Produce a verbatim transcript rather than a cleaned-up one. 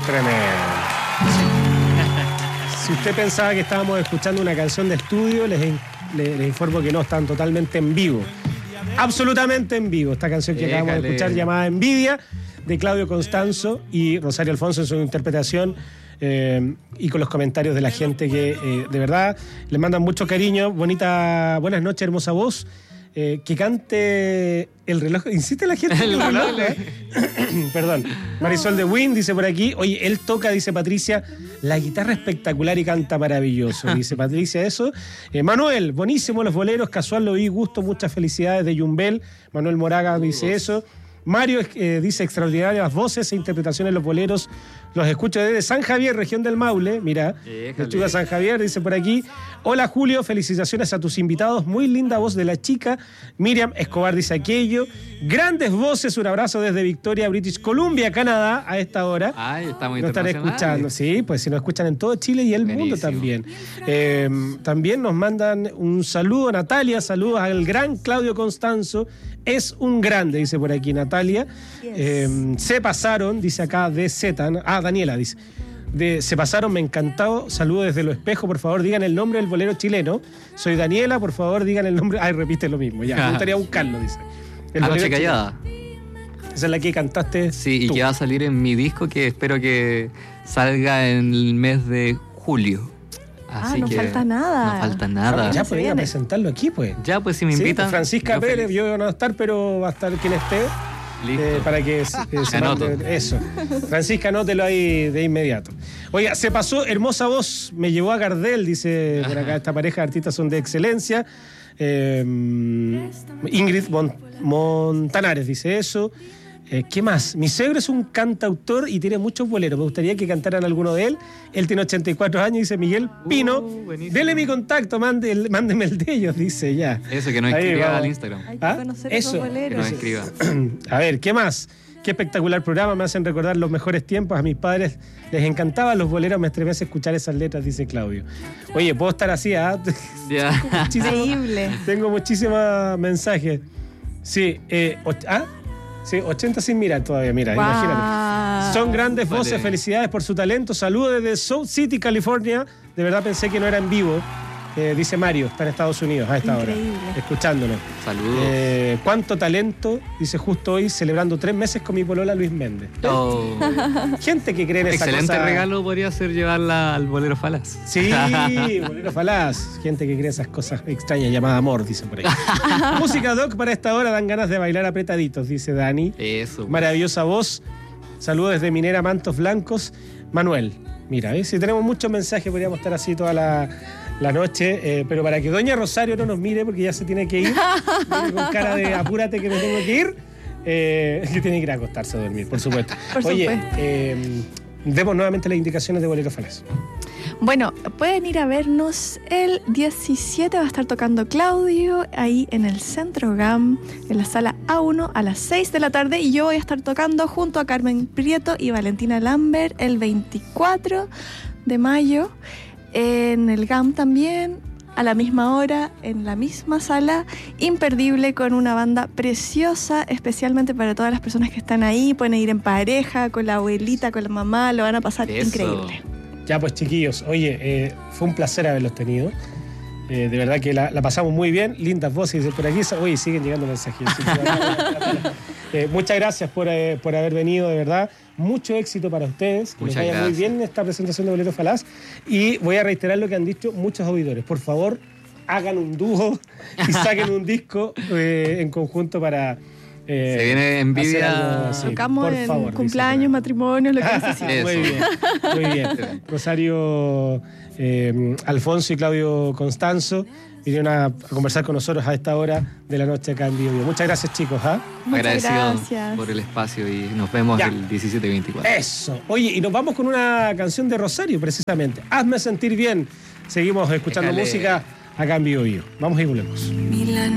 Tremendo. Si usted pensaba que estábamos escuchando una canción de estudio, les, les, les informo que no, están totalmente en vivo. Absolutamente en vivo. Esta canción que Déjale. acabamos de escuchar, llamada Envidia, de Claudio Constanzo y Rosario Alfonso en su interpretación, eh, y con los comentarios de la gente que eh, de verdad le mandan mucho cariño. Bonita, buenas noches, hermosa voz. Eh, que cante el reloj. Insiste la gente en el reloj, ¿eh? Perdón. Marisol de Win dice por aquí: oye, él toca, dice Patricia, la guitarra espectacular y canta maravilloso. Dice Patricia eso. Eh, Manuel, buenísimo los boleros, casual lo vi, gusto, muchas felicidades de Yumbel. Manuel Moraga dice eso. Mario eh, dice: extraordinarias voces e interpretaciones de los boleros. Los escucho desde San Javier, región del Maule. Mira, Lechuga San Javier, dice por aquí. Hola Julio, felicitaciones a tus invitados. Muy linda voz de la chica. Miriam Escobar dice aquello. Grandes voces, un abrazo desde Victoria, British Columbia, Canadá, a esta hora. Ay, estamos nos están escuchando, sí, pues si nos escuchan en todo Chile y el Buenísimo. mundo también. Eh, también nos mandan un saludo, Natalia, saludos al gran Claudio Constanzo. Es un grande, dice por aquí Natalia. Yes. Eh, se pasaron, dice acá de Z. Ah, Daniela dice. De, se pasaron, me encantó. Saludos desde Lo Espejo, por favor, digan el nombre del bolero chileno. Soy Daniela, por favor, digan el nombre. Ay, repite lo mismo, ya. Me gustaría buscarlo, dice. El Anoche Callada. Esa es la que cantaste. Sí, tú. Y que va a salir en mi disco, que espero que salga en el mes de julio. Así ah, no que falta nada. No falta nada. Ya podría presentarlo aquí, pues. Ya, pues si me invitan. Sí, Francisca yo Pérez, feliz. Yo no voy a estar, pero va a estar quien esté. Listo. Eh, para que eh, se mande eso. Francisca, anótelo ahí de inmediato. Oiga, se pasó, hermosa voz, me llevó a Gardel, dice por acá, esta pareja de artistas son de excelencia. Eh, Ingrid Mon- Montanares dice eso. Eh, ¿Qué más? Mi suegro es un cantautor y tiene muchos boleros. Me gustaría que cantaran alguno de él. Él tiene ochenta y cuatro años, dice Miguel Pino. Uh, Dele mi contacto, mande el, mándeme el de ellos, dice ya. Eso, que nos escriba al Instagram. Hay que ¿Ah? conocer Eso. esos boleros. Que nos escriba. A ver, ¿qué más? Qué espectacular programa, me hacen recordar los mejores tiempos. A mis padres les encantaban los boleros, me estremece escuchar esas letras, dice Claudio. Oye, puedo estar así, ¿ah? ¿eh? Ya. Increíble. Tengo muchísimos mensajes. Sí, eh, och- ¿ah? Sí, ochenta sin mirar todavía, mira, wow. Imagínate. Son grandes voces, vale. Felicidades por su talento. Saludos desde South City, California. De verdad pensé que no era en vivo. Eh, dice Mario, está en Estados Unidos a esta Increíble. hora, escuchándonos. Saludos. Eh, cuánto talento, dice justo hoy, celebrando tres meses con mi polola Luis Méndez. Oh. Gente que cree en esa cosa. Excelente regalo podría ser llevarla al Bolero Falaz. Sí, Bolero Falaz. Gente que cree esas cosas extrañas llamada amor, dice por ahí. Música doc para esta hora, dan ganas de bailar apretaditos, dice Dani. Eso. Maravillosa voz. Saludos desde Minera Mantos Blancos. Manuel, mira, ¿ves? Si tenemos muchos mensajes podríamos estar así toda la... la noche, eh, pero para que doña Rosario no nos mire porque ya se tiene que ir, viene con cara de apúrate que me tengo que ir, eh, que tiene que ir a acostarse a dormir, por supuesto. Por Oye, supuesto. Eh, demos nuevamente las indicaciones de Bolero Falaz. Bueno, pueden ir a vernos el diecisiete, va a estar tocando Claudio ahí en el Centro G A M, en la sala A uno a las seis de la tarde, y yo voy a estar tocando junto a Carmen Prieto y Valentina Lambert el veinticuatro de mayo. En el G A M también, a la misma hora, en la misma sala, imperdible, con una banda preciosa, especialmente para todas las personas que están ahí. Pueden ir en pareja, con la abuelita, con la mamá, lo van a pasar Eso. increíble. Ya pues chiquillos, oye, eh, fue un placer haberlos tenido. Eh, de verdad que la, la pasamos muy bien, lindas voces por aquí. Oye, siguen llegando mensajes. eh, muchas gracias por, eh, por haber venido, de verdad. Mucho éxito para ustedes. Que les vaya gracias. muy bien en esta presentación de Bolero Falaz. Y voy a reiterar lo que han dicho muchos auditores. Por favor, hagan un dúo y saquen un disco eh, en conjunto para... Eh, Se viene Envidia. sí, Tocamos por en favor, cumpleaños, matrimonios, lo que necesiten. Muy bien, muy bien. Rosario, eh, Alfonso y Claudio Constanzo vinieron a, a conversar con nosotros a esta hora de la noche acá en Bio Bio. Muchas gracias, chicos. ¿ah? Muchas Agradecido gracias por el espacio y nos vemos Ya. el diecisiete y veinticuatro. Eso. Oye, y nos vamos con una canción de Rosario, precisamente. Hazme sentir bien. Seguimos escuchando Déjale. música acá en Bio Bio. Vamos y volvemos. Milán.